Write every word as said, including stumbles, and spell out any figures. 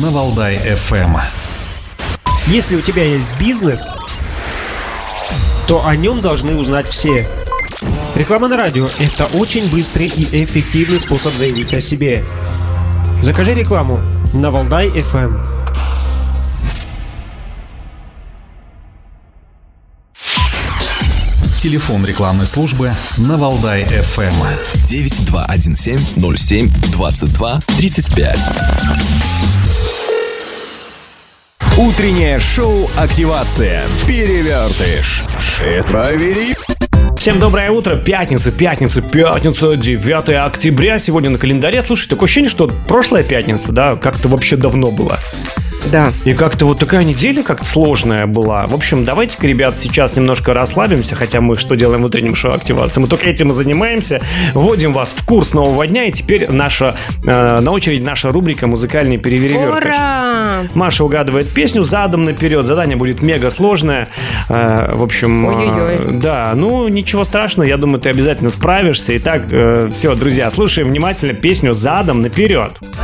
на Валдай эф эм. Если у тебя есть бизнес, то о нем должны узнать все. Реклама на радио – это очень быстрый и эффективный способ заявить о себе. Закажи рекламу на Валдай эф эм. Телефон рекламной службы на Валдай эф эм. девять два один семь ноль семь двадцать два тридцать пять. Утреннее шоу «Активация». Перевертыш. Шесть провери. Всем доброе утро, пятница, пятница, пятница, девятое октября сегодня на календаре. Слушай, такое ощущение, что прошлая пятница, да, как-то вообще давно была. Да. И как-то вот такая неделя как-то сложная была. В общем, давайте-ка, ребят, сейчас немножко расслабимся. Хотя мы что делаем в утреннем шоу «Активация»? Мы только этим и занимаемся. Вводим вас в курс нового дня. И теперь наша, э, на очереди наша рубрика «Музыкальный переверевертыш». Ура! Маша угадывает песню задом наперед. Задание будет мега сложное. Э, в общем, э, да, ну ничего страшного. Я думаю, ты обязательно справишься. Итак, э, все, друзья, слушаем внимательно песню задом наперед.